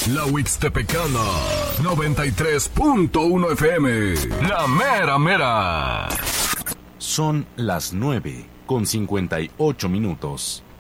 La Huixtepecana, 93.1 FM. La mera mera. Son las 9:58.